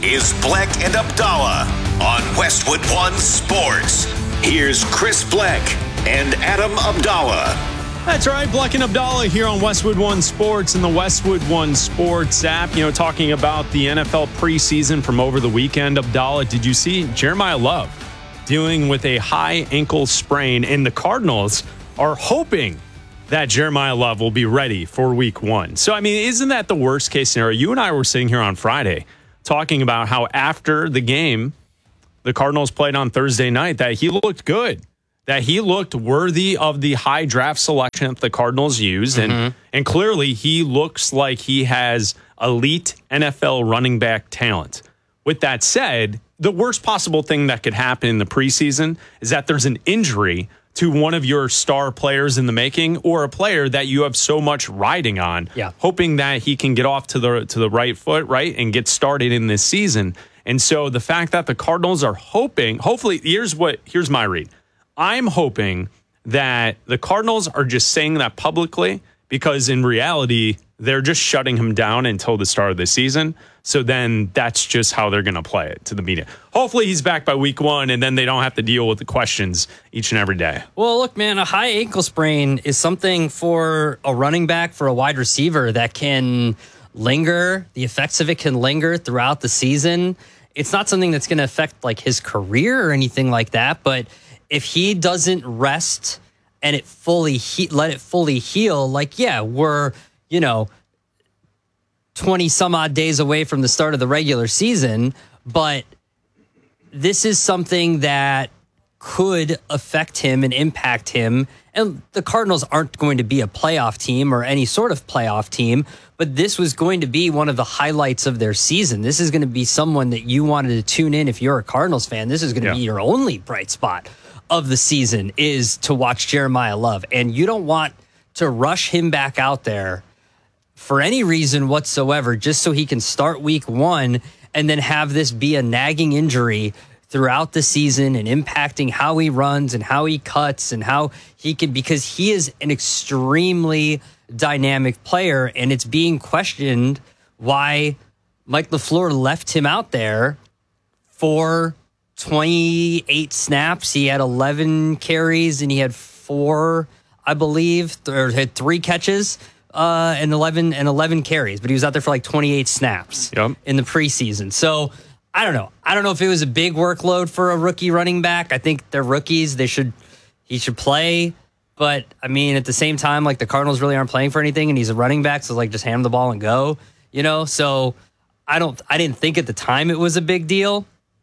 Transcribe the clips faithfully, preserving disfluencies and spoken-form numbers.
is Bleck and Abdallah on Westwood One Sports. Here's Chris Bleck and Adam Abdallah. That's right, Bleck and Abdallah here on Westwood One Sports and the Westwood One Sports app. You know, talking about the N F L preseason from over the weekend. Abdallah, did you see Jeremiah Love dealing with a high ankle sprain? And the Cardinals are hoping that Jeremiah Love will be ready for week one. So, I mean, isn't that the worst case scenario? You and I were sitting here on Friday talking about how after the game the Cardinals played on Thursday night that he looked good, that he looked worthy of the high draft selection that the Cardinals used. Mm-hmm. And, and clearly he looks like he has elite N F L running back talent. With that said, the worst possible thing that could happen in the preseason is that there's an injury to one of your star players in the making, or a player that you have so much riding on, yeah. hoping that he can get off to the to the right foot, right, and get started in this season. And so the fact that the Cardinals are hoping, hopefully, here's what here's my read. I'm hoping that the Cardinals are just saying that publicly because in reality, they're just shutting him down until the start of the season. So then that's just how they're going to play it to the media. Hopefully he's back by week one, and then they don't have to deal with the questions each and every day. Well, look, man, a high ankle sprain is something for a running back, for a wide receiver that can linger. The effects of it can linger throughout the season. It's not something that's going to affect like his career or anything like that. But if he doesn't rest and it fully he- let it fully heal, like, yeah, we're, you know, twenty some odd days away from the start of the regular season, but this is something that could affect him and impact him. And the Cardinals aren't going to be a playoff team or any sort of playoff team, but this was going to be one of the highlights of their season. This is going to be someone that you wanted to tune in if you're a Cardinals fan. This is going to yeah. be your only bright spot of the season, is to watch Jeremiah Love. And you don't want to rush him back out there for any reason whatsoever, just so he can start week one and then have this be a nagging injury throughout the season and impacting how he runs and how he cuts and how he can, because he is an extremely dynamic player, and it's being questioned why Mike LaFleur left him out there for twenty-eight snaps. He had eleven carries and he had four, I believe, or had three catches. Uh, and eleven and eleven carries, but he was out there for like twenty-eight snaps yep. in the preseason. So I don't know. I don't know if it was a big workload for a rookie running back. I think they're rookies. They should he should play. But I mean, at the same time, like the Cardinals really aren't playing for anything, and he's a running back, so like just hand him the ball and go. You know, so I don't. I didn't think at the time it was a big deal,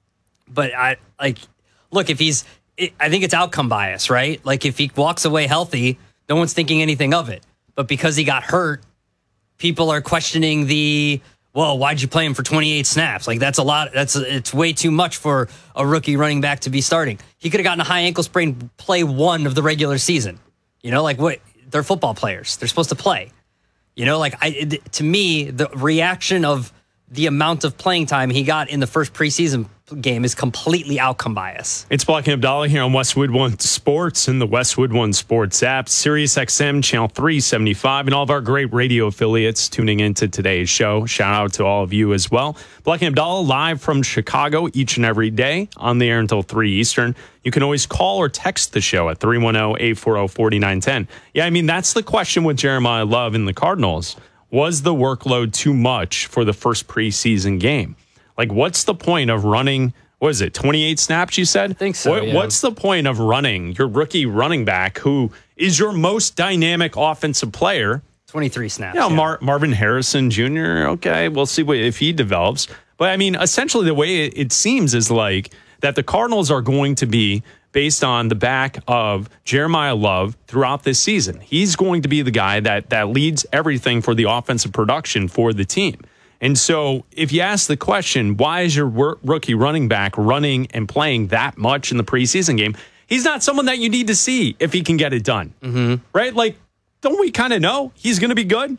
but I like look if he's. It, I think it's outcome bias, right? Like if he walks away healthy, no one's thinking anything of it. But because he got hurt, people are questioning the, well, why'd you play him for twenty-eight snaps? Like, that's a lot. That's It's way too much for a rookie running back to be starting. He could have gotten a high ankle sprain play one of the regular season. You know, like what? They're football players. They're supposed to play. You know, like I, it, to me, the reaction of the amount of playing time he got in the first preseason game is completely outcome bias. It's Bleck and Abdallah here on Westwood One Sports and the Westwood One Sports app, Sirius X M channel three seventy-five, and all of our great radio affiliates tuning into today's show. Shout out to all of you as well. Bleck and Abdallah live from Chicago each and every day on the air until three Eastern. You can always call or text the show at three one zero, eight four zero, four nine one zero. Yeah, I mean, that's the question with Jeremiah Love and the Cardinals. Was the workload too much for the first preseason game? Like, what's the point of running, what is it, twenty-eight snaps, you said? I think so, what, yeah. What's the point of running your rookie running back, who is your most dynamic offensive player? twenty-three snaps. You know, yeah. Mar- Marvin Harrison Junior, okay, we'll see what, if he develops. But, I mean, essentially the way it, it seems is like that the Cardinals are going to be based on the back of Jeremiah Love throughout this season. He's going to be the guy that that leads everything for the offensive production for the team. And so if you ask the question, why is your wor- rookie running back running and playing that much in the preseason game? He's not someone that you need to see if he can get it done. Mm-hmm. Right? Like, don't we kind of know he's going to be good?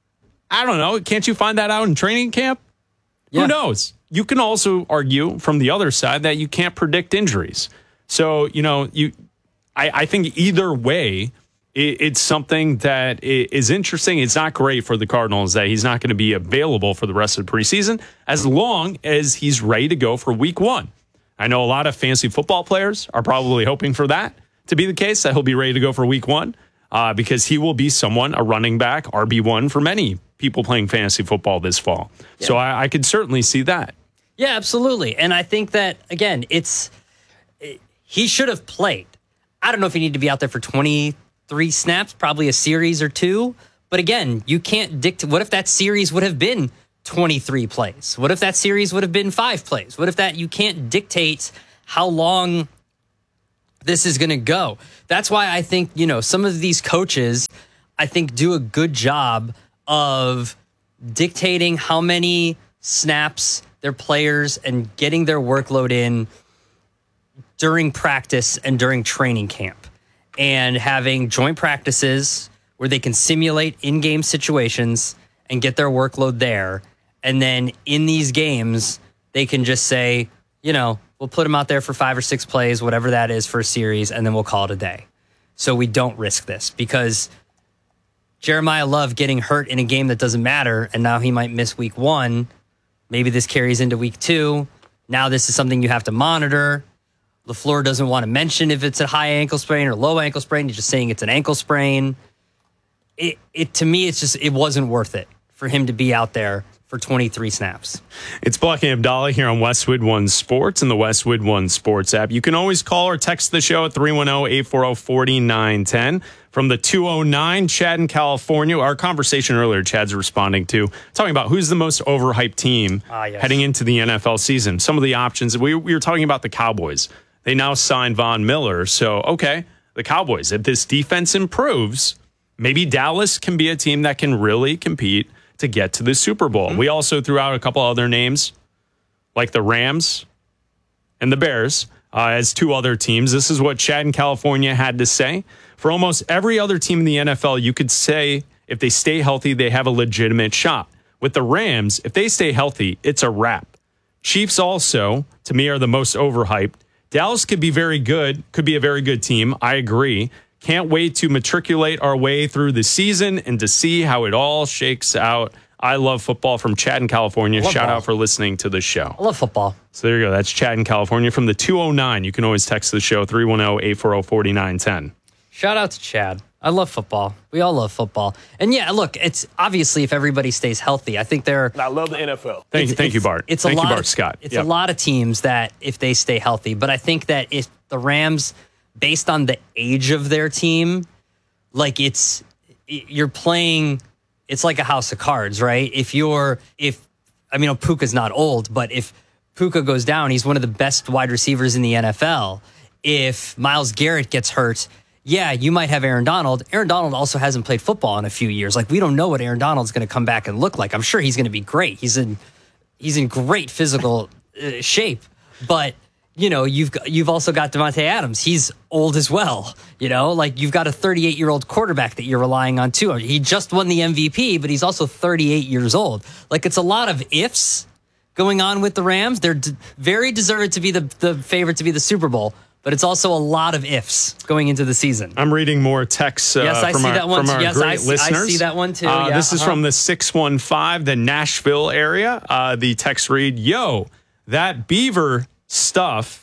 I don't know. Can't you find that out in training camp? Yeah. Who knows? You can also argue from the other side that you can't predict injuries. So, you know, you, I, I think either way, it, it's something that is interesting. It's not great for the Cardinals that he's not going to be available for the rest of the preseason as long as he's ready to go for week one. I know a lot of fantasy football players are probably hoping for that to be the case, that he'll be ready to go for week one uh, because he will be someone, a running back, R B one for many people playing fantasy football this fall. Yeah. So I, I could certainly see that. Yeah, absolutely. And I think that, again, it's he should have played. I don't know if he needed to be out there for twenty-three snaps, probably a series or two. But again, you can't dictate. What if that series would have been twenty-three plays? What if that series would have been five plays? What if that you can't dictate how long this is going to go? That's why I think, you know, some of these coaches, I think, do a good job of dictating how many snaps their players and getting their workload in during practice and during training camp, and having joint practices where they can simulate in-game situations and get their workload there. And then in these games, they can just say, you know, we'll put them out there for five or six plays, whatever that is for a series, and then we'll call it a day. So we don't risk this, because Jeremiah Love getting hurt in a game that doesn't matter, and now he might miss week one. Maybe this carries into week two. Now this is something you have to monitor. LaFleur doesn't want to mention if it's a high ankle sprain or low ankle sprain. He's just saying it's an ankle sprain. It, it to me, it's just, it wasn't worth it for him to be out there for twenty-three snaps. It's Bleck and Abdallah here on Westwood One Sports and the Westwood One Sports app. You can always call or text the show at three one zero, eight four zero, four nine one zero. From the two oh nine, Chad in California. Our conversation earlier, Chad's responding to, talking about who's the most overhyped team ah, yes. heading into the N F L season. Some of the options, we, we were talking about the Cowboys. They now signed Von Miller. So, okay, the Cowboys, if this defense improves, maybe Dallas can be a team that can really compete to get to the Super Bowl. Mm-hmm. We also threw out a couple other names, like the Rams and the Bears, uh, as two other teams. This is what Chad in California had to say. For almost every other team in the N F L, you could say if they stay healthy, they have a legitimate shot. With the Rams, if they stay healthy, it's a wrap. Chiefs also, to me, are the most overhyped. Dallas could be very good, could be a very good team. I agree. Can't wait to matriculate our way through the season and to see how it all shakes out. I love football from Chad in California. Shout ball. out for listening to the show. I love football. So there you go. That's Chad in California from the two oh nine. You can always text the show, three one zero, eight four zero, four nine one zero. Shout out to Chad. I love football. We all love football. And yeah, look, it's obviously if everybody stays healthy, I think they're... I love the N F L. Thank you, thank you, Bart. It's thank a lot you, Bart of, Scott. It's yep. a lot of teams that if they stay healthy, but I think that if the Rams, based on the age of their team, like it's, you're playing, it's like a house of cards, right? If you're, if, I mean, Puka's not old, but if Puka goes down, he's one of the best wide receivers in the N F L. If Myles Garrett gets hurt, yeah, you might have Aaron Donald. Aaron Donald also hasn't played football in a few years. Like, we don't know what Aaron Donald's going to come back and look like. I'm sure he's going to be great. He's in, he's in great physical uh, shape, but you know, you've got, you've also got Devontae Adams. He's old as well. You know, like you've got a thirty-eight-year-old quarterback that you're relying on too. He just won the M V P, but he's also thirty-eight years old. Like, it's a lot of ifs going on with the Rams. They're d- very deserved to be the, the favorite to be the Super Bowl, but it's also a lot of ifs going into the season. I'm reading more texts uh, yes, I from, see our, that one from our yes, great I see, listeners. I see that one too. Uh, yeah, this is uh-huh. from the six one five, the Nashville area. Uh, the text read, yo, that Beaver stuff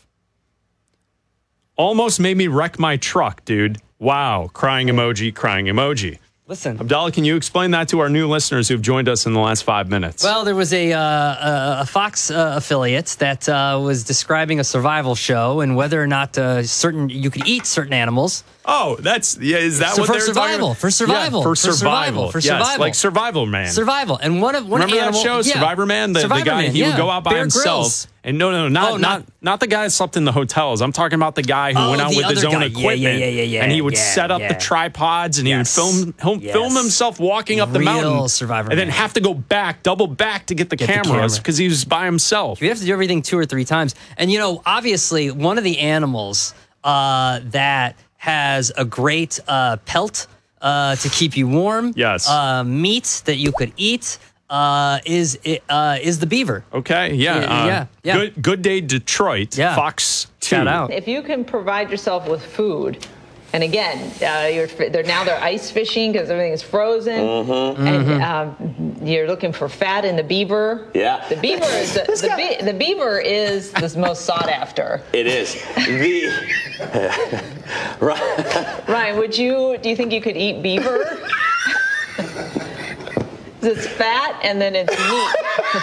almost made me wreck my truck, dude. Wow. Crying emoji, crying emoji. Listen. Abdallah, can you explain that to our new listeners who've joined us in the last five minutes? Well, there was a uh, a, a Fox uh, affiliate that uh, was describing a survival show and whether or not uh, certain you could eat certain animals. Oh, that's yeah. Is that so what for they're survival, talking about? for survival, Yeah, for, for survival, survival, for yes, survival, like Survival Man. Survival, and one of one Remember animal, that show, yeah. Survivor Man? The, Survivor the guy Man, he yeah. would go out by Bear himself. Grylls. And no, no, not Oh, not not- not the guy that slept in the hotels. I'm talking about the guy who Oh, went out the with his other own guy. Yeah, equipment. yeah, yeah, yeah, yeah, and he would yeah, set up yeah. the tripods and Yes. he would film he'll Yes. film himself walking up the Real mountain. Survivor and then Man. have to go back, double back to get the Get the cameras camera. because he was by himself. You have to do everything two or three times. And, you know, obviously, one of the animals uh, that has a great uh, pelt uh, to keep you warm, Yes. uh, meat that you could eat, uh, is uh, is the beaver. Okay, yeah. Yeah, uh, yeah, yeah. Good, good Day Detroit, Yeah. Fox two. Shout out. If you can provide yourself with food And again, uh, you're, they're now they're ice fishing because everything's frozen, Mm-hmm. and Mhm. um, you're looking for fat in the beaver. Yeah. The beaver is the, the, be, the beaver is the most sought after. It is. The Ryan, would you? Do you think you could eat beaver? It's fat and then it's meat.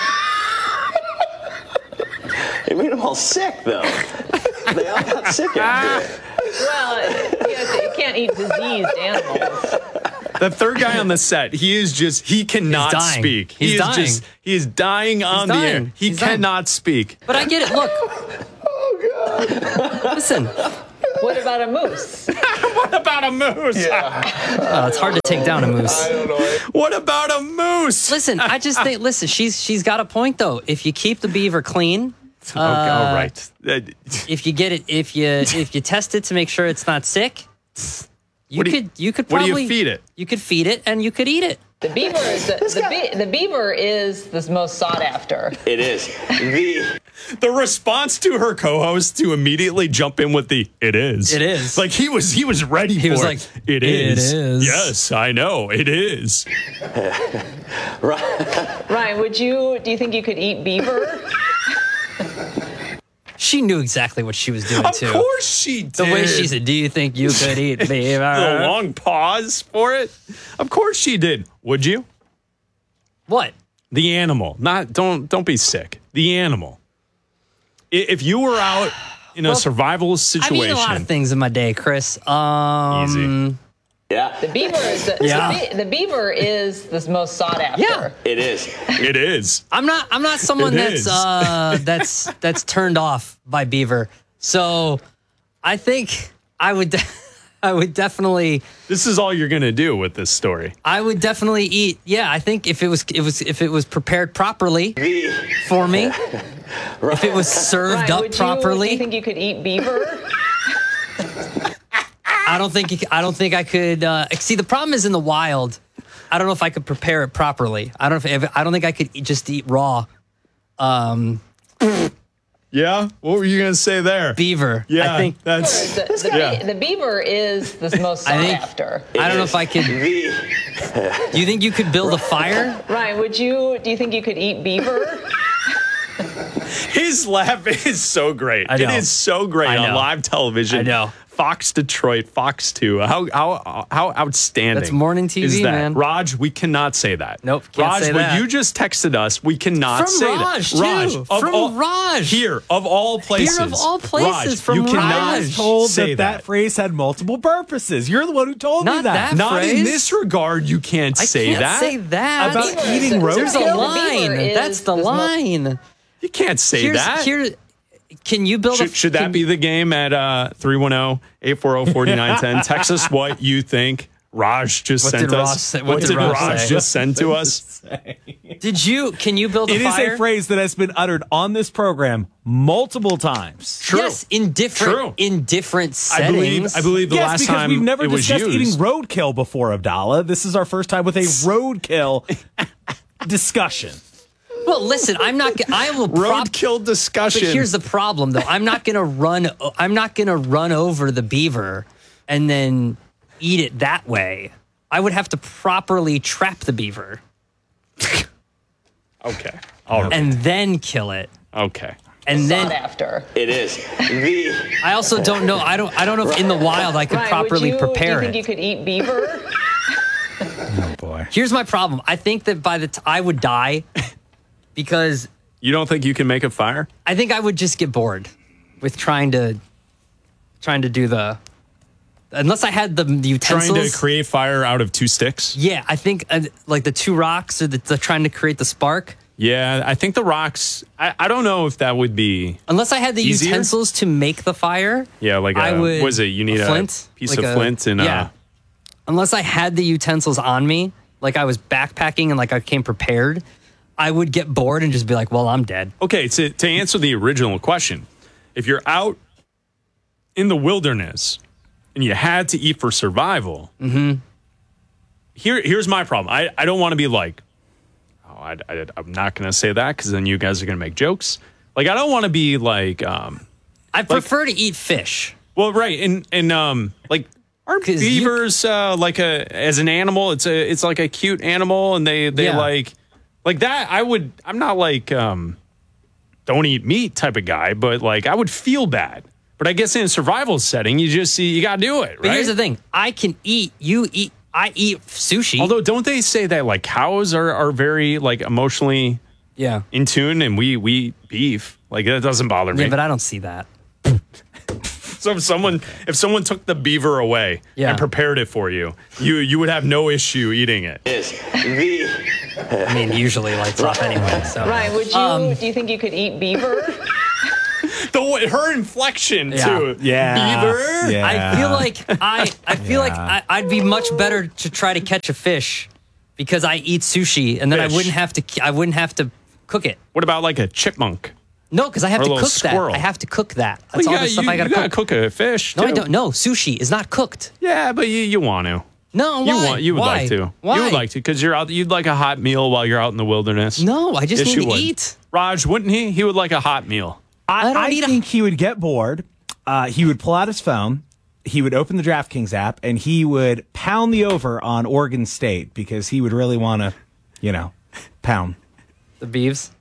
It made them all sick, though. They all got sick after it. Well, you, have to, you can't eat diseased animals. The third guy on the set, he is just, he cannot He's dying. speak. He's he is dying. just, he is dying on the dying. air. He He's dying. cannot speak. But I get it. Look. Oh, God. Listen. What about a moose? What about a moose? Uh, it's hard to take down a moose. I don't know. What about a moose? Listen, I just think. Listen, she's she's got a point though. If you keep the beaver clean, okay, all right. Uh, if you get it, if you if you test it to make sure it's not sick, you What do you- could you could what do you probably feed it? You could feed it and you could eat it. The beaver is the, the, be, the beaver is the most sought after. It is. The The response to her co-host to immediately jump in with the "it is," It is. like he was he was ready. He for was it. like, "It "It is." is. Yes, I know it is. Ryan, would you? Do you think you could eat beaver? She knew exactly what she was doing Of too. course she did. The way she said, "Do you think you could eat beaver?" the long pause for it. Of course she did. Would you? What? The animal. Not don't don't be sick. The animal. I- If you were out in a Well, survival I've situation, eaten a lot of things in my day, Chris. Um, easy. yeah. The beaver is the, Yeah. the, be, the beaver is the most sought after. Yeah. It is. It is. I'm not. I'm not someone It that's is. uh, that's that's turned off by beaver. So I think I would. De- I would definitely. This is all you're gonna do with this story. I would definitely eat. Yeah, I think if it was it was if it was prepared properly The for me, if it was served Ryan, up would you, do properly, you think you could eat beaver? I don't think. you- I don't think I could. Uh, see, the problem is in the wild. I don't know if I could prepare it properly. I don't know if I don't think I could eat, just eat raw um, Yeah. What were you gonna say there? beaver. Yeah. I think. that's. The, the, Yeah. be, the beaver is the most sought I think- after. I don't know if I could. The Do you think you could build a fire? Ryan, would you? Do you think you could eat beaver? His laugh is so great. I know. It is so great I on know. live television. I know. Fox Detroit, Fox two. How how how outstanding. That's morning T V, is that? man. Raj, we cannot say that. Nope, can't Raj, say what that. you just texted us, we cannot From say Raj, that. too. Raj, of From all, Raj. Here, of all places. of all places, Raj, from you Raj. cannot I I was told say that, that phrase had multiple purposes. You're the one who told me Not that. that Not in phrase? this regard, you can't I say can't that. say that. About Beaver is eating the- roadkill? There's a the beaver line. is That's the the most- line. You can't say Here's, that. Here, can you build a? Should, should that can- be the game at uh, three one zero, eight four zero, four nine one zero? Text us what you think Raj just What sent did us. Raj say- what what did did Raj Raj say? just send to us? Did you? Can you build a It is fire? a phrase that has been uttered on this program multiple times. True. Yes, in different True. in different I settings. believe, I believe the yes, last because time we've never it was discussed used. eating roadkill before, Abdallah. This is our first time with a roadkill discussion. Well, listen, I'm not. g- I will prop, Roadkill discussion. But here's the problem, though. I'm not gonna run. I'm not gonna run over the beaver and then eat it that way. I would have to properly trap the beaver okay. All right. and then kill it. Okay. And Sought then after. it is. The I also don't know. I don't. I don't know if in the wild I could Ryan, properly would you, prepare Do you think it. you could eat beaver? Oh, boy. Here's my problem. I think that by the t- I would die because You don't think you can make a fire? I think I would just get bored with trying to trying to do the unless I had the, the utensils. Trying to create fire out of two sticks? Yeah, I think uh, like the two rocks or the, the trying to create the spark. Yeah, I think the rocks, I, I don't know if that would be, Unless I had the Easier? utensils to make the fire. yeah, like a, I would, was it, you need a, flint, piece like of a- flint and yeah. uh Unless I had the utensils on me, like I was backpacking and like I came prepared, I would get bored and just be like, "Well, I'm dead." Okay, to, to answer the original question, if you're out in the wilderness and you had to eat for survival, Mm-hmm. here here's my problem. I, I don't want to be like, oh, I, I, I'm not going to say that because then you guys are going to make jokes. Like, I don't want to be like, um, I prefer to eat fish. well, right, and and um, like Aren't 'Cause you- beavers uh, like a as an animal? It's a it's like a cute animal, and they they Yeah. like like that. I would. I'm not like um, don't eat meat type of guy, but like I would feel bad. But I guess in a survival setting, you just see you got to do it, right? But here's the thing: I can eat. You eat. I eat sushi. Although, don't they say that like cows are are very like emotionally yeah, in tune, and we we eat beef? Like that doesn't bother me. yeah, but I don't see that. So if someone if someone took the beaver away Yeah. and prepared it for you, you you would have no issue eating it. Is the I mean, usually lights off anyway. So Ryan, would you? Um, do you think you could eat beaver? The way- her inflection Yeah. too. Yeah. Beaver. Yeah. I feel like I I feel like Yeah. I, I'd be much better to try to catch a fish because I eat sushi and then Fish. I wouldn't have to I wouldn't have to cook it. What about like a chipmunk? No, because I have Or a to little cook squirrel. that. I have to cook that. That's Well, all yeah, the stuff you, I gotta you gotta cook. cook a fish. No, I too. don't. No, sushi is not cooked. Yeah, but you, you want to. No, You why? want you would Why? like to. Why? You would like to because you're out. You'd like a hot meal while you're out in the wilderness. No, I just Yes, need you to would. eat. Raj, wouldn't he? He would like a hot meal. I, I don't I need a- think he would get bored. Uh, he would pull out his phone. He would open the DraftKings app and he would pound the over on Oregon State because he would really want to, you know, pound. The beeves.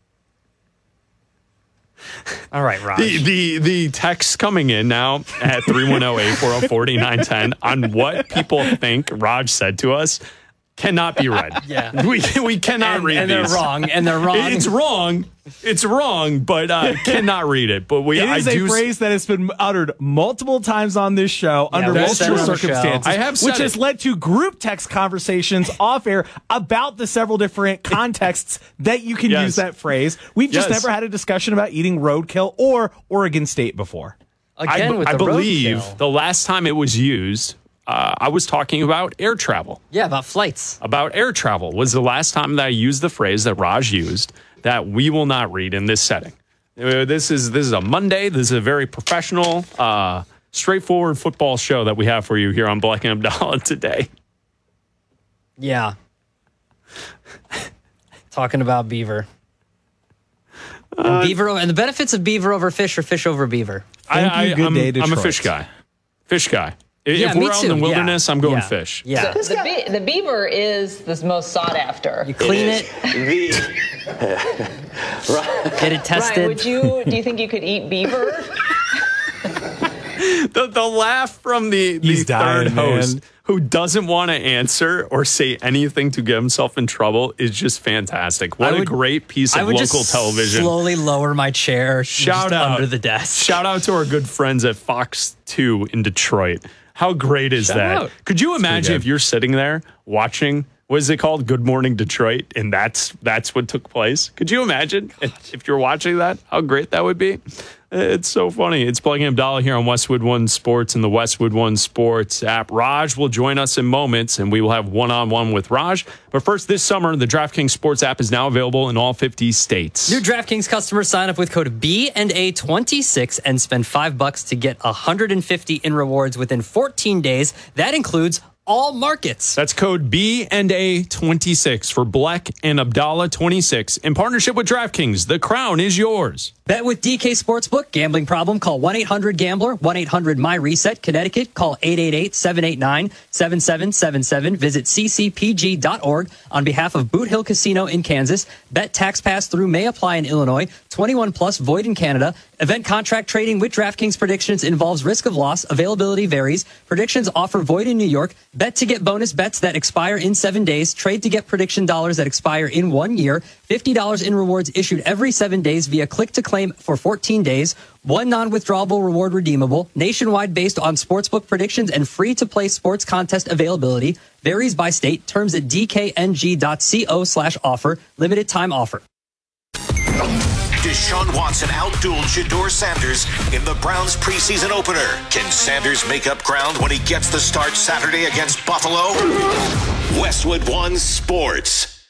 All right, Raj. The the the text coming in now at three one zero, eight four zero, four nine one zero on what people think Raj said to us cannot be read. Yeah. We we cannot and, read and these. they're wrong. And they're wrong. It's wrong. It's wrong, but uh, cannot read it. But we It is I a do phrase that has been uttered multiple times on this show under we've said multiple it on the show. circumstances, I have said which has it. led to group text conversations off air about the several different contexts that you can Yes. use that phrase. We've just Yes. never had a discussion about eating roadkill or Oregon State before. Again I, with I the believe roadkill. the last time it was used, uh, I was talking about air travel. Yeah, about flights. About air travel was the last time that I used the phrase that Raj used that we will not read in this setting. Uh, This is this is a Monday. This is a very professional, uh, straightforward football show that we have for you here on Black and Abdallah today. Yeah. Talking about beaver. And beaver over, and the benefits of beaver over fish or fish over beaver. Thank I, you, good I'm, day, I'm a Detroit. fish guy. Fish guy. If Yeah, we're me out too. in the Yeah. wilderness, I'm going Yeah. fish. Yeah. The, be- the beaver is the most sought after. You clean it, the get it tested. Ryan, would you? Do you think you could eat beaver? The, the laugh from the, the He's dying, third host man. who doesn't want to answer or say anything to get himself in trouble is just fantastic. What I a would- great piece I of would local just television. slowly lower my chair Shout just out under the desk. Shout out to our good friends at Fox two in Detroit. How great is Shout that? out. Could you imagine good. if you're sitting there watching, what is it called? Good Morning Detroit, and that's that's what took place? Could you imagine if, if you're watching that? How great that would be. It's so funny. It's Plug and Abdallah here on Westwood One Sports and the Westwood One Sports app. Raj will join us in moments, and we will have one-on-one with Raj. But first, this summer, the DraftKings Sports app is now available in all fifty states. New DraftKings customers sign up with code B and A twenty-six and spend five bucks to get one hundred fifty in rewards within fourteen days. That includes all markets. That's code B and A twenty-six for Black and Abdallah twenty-six in partnership with DraftKings. The crown is yours. Bet with D K Sportsbook. Gambling problem? Call one eight hundred gambler, one eight hundred my reset. Connecticut, call eight eight eight, seven eight nine, seven seven seven seven. Visit c c p g dot org on behalf of Boot Hill Casino in Kansas. Bet tax pass through may apply in Illinois. twenty-one plus void in Canada. Event contract trading with DraftKings predictions involves risk of loss. Availability varies. Predictions offer void in New York. Bet to get bonus bets that expire in seven days. Trade to get prediction dollars that expire in one year. fifty dollars in rewards issued every seven days via click to claim for fourteen days. One non-withdrawable reward redeemable. Nationwide based on sportsbook predictions and free-to-play sports contest availability. Varies by state. Terms at d k n g dot co slash offer. Limited time offer. Deshaun Watson outdueled Shedeur Sanders in the Browns preseason opener. Can Sanders make up ground when he gets the start Saturday against Buffalo? Westwood One Sports.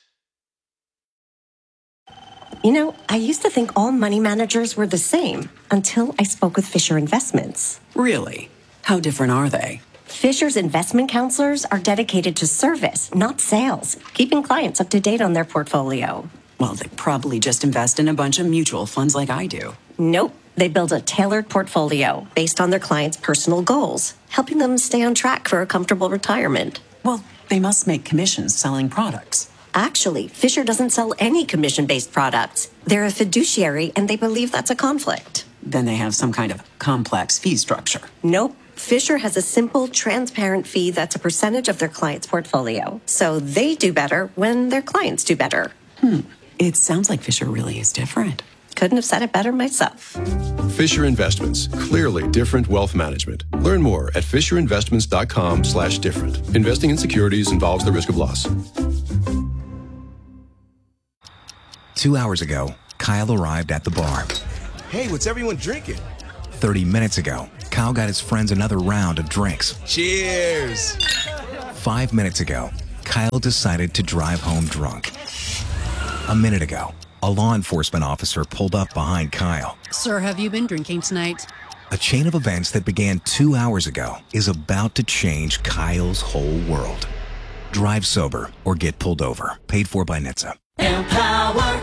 You know, I used to think all money managers were the same until I spoke with Fisher Investments. Really? How different are they? Fisher's investment counselors are dedicated to service, not sales, keeping clients up to date on their portfolio. Well, they probably just invest in a bunch of mutual funds like I do. Nope. They build a tailored portfolio based on their clients' personal goals, helping them stay on track for a comfortable retirement. Well, they must make commissions selling products. Actually, Fisher doesn't sell any commission-based products. They're a fiduciary, and they believe that's a conflict. Then they have some kind of complex fee structure. Nope. Fisher has a simple, transparent fee that's a percentage of their client's portfolio. So they do better when their clients do better. Hmm. It sounds like Fisher really is different. Couldn't have said it better myself. Fisher Investments. Clearly different wealth management. Learn more at fisherinvestments.com slash different. Investing in securities involves the risk of loss. Two hours ago, Kyle arrived at the bar. Hey, what's everyone drinking? thirty minutes ago, Kyle got his friends another round of drinks. Cheers! Five minutes ago, Kyle decided to drive home drunk. A minute ago, a law enforcement officer pulled up behind Kyle. Sir, have you been drinking tonight? A chain of events that began two hours ago is about to change Kyle's whole world. Drive sober or get pulled over. Paid for by N H T S A. Empower.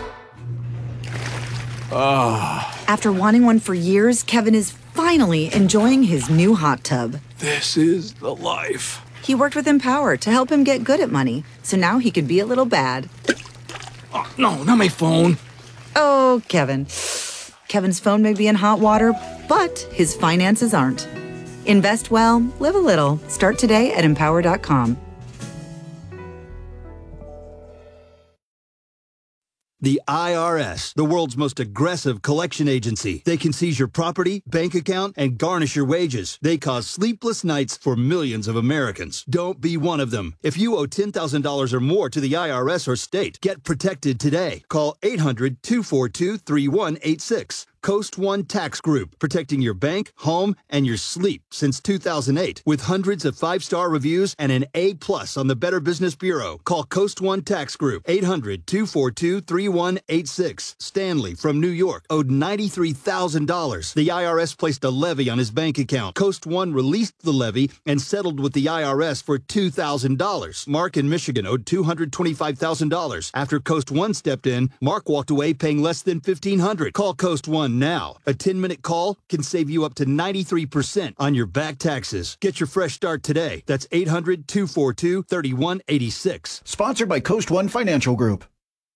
Oh. After wanting one for years, Kevin is finally enjoying his new hot tub. This is the life. He worked with Empower to help him get good at money, so now he can be a little bad. Oh, no, not my phone. Oh, Kevin. Kevin's phone may be in hot water, but his finances aren't. Invest well, live a little. Start today at empower dot com. The I R S, the world's most aggressive collection agency. They can seize your property, bank account, and garnish your wages. They cause sleepless nights for millions of Americans. Don't be one of them. If you owe ten thousand dollars or more to the I R S or state, get protected today. Call eight hundred, two four two, three one eight six. Coast One Tax Group, protecting your bank, home, and your sleep since two thousand eight. With hundreds of five-star reviews and an A plus on the Better Business Bureau. Call Coast One Tax Group, eight hundred, two four two, three one eight six. Stanley from New York owed ninety-three thousand dollars. The I R S placed a levy on his bank account. Coast One released the levy and settled with the I R S for two thousand dollars. Mark in Michigan owed two hundred twenty-five thousand dollars. After Coast One stepped in, Mark walked away paying less than fifteen hundred dollars. Call Coast One now. A ten-minute call can save you up to ninety-three percent on your back taxes. Get your fresh start today. That's eight hundred, two four two, three one eight six. Sponsored by Coast One Financial Group.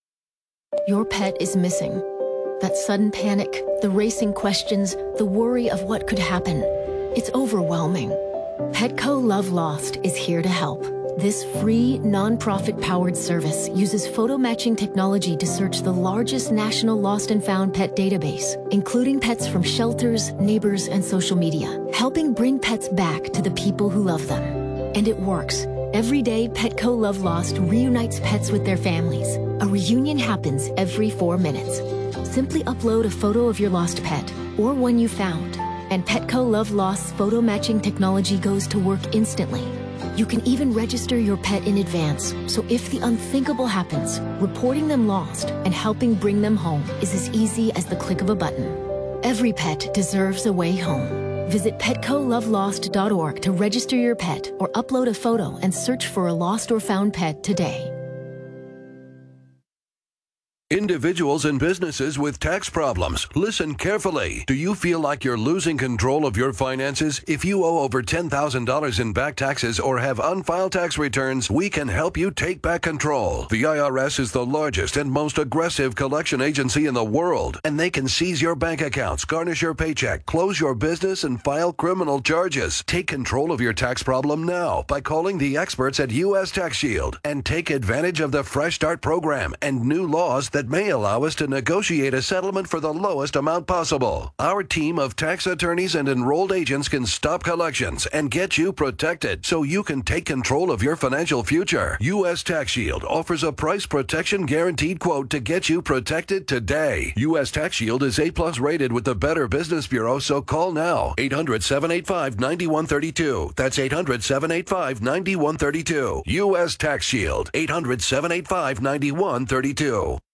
Your pet is missing. That sudden panic, the racing questions, the worry of what could happen. It's overwhelming. Petco Love Lost is here to help. This free, non-profit-powered service uses photo matching technology to search the largest national lost and found pet database, including pets from shelters, neighbors, and social media, helping bring pets back to the people who love them. And it works. Every day, Petco Love Lost reunites pets with their families. A reunion happens every four minutes. Simply upload a photo of your lost pet, or one you found, and Petco Love Lost's photo matching technology goes to work instantly. You can even register your pet in advance, so if the unthinkable happens, reporting them lost and helping bring them home is as easy as the click of a button. Every pet deserves a way home. Visit petco love lost dot org to register your pet or upload a photo and search for a lost or found pet today. Individuals and businesses with tax problems, listen carefully. Do you feel like you're losing control of your finances? If you owe over ten thousand dollars in back taxes or have unfiled tax returns, we can help you take back control. The I R S is the largest and most aggressive collection agency in the world, and they can seize your bank accounts, garnish your paycheck, close your business, and file criminal charges. Take control of your tax problem now by calling the experts at U S Tax Shield and take advantage of the Fresh Start program and new laws that that may allow us to negotiate a settlement for the lowest amount possible. Our team of tax attorneys and enrolled agents can stop collections and get you protected so you can take control of your financial future. U S Tax Shield offers a price protection guaranteed quote to get you protected today. U S Tax Shield is A plus rated with the Better Business Bureau, so call now. eight hundred, seven eight five, nine one three two. That's eight hundred, seven eight five, nine one three two. U S Tax Shield. eight hundred, seven eight five, nine one three two.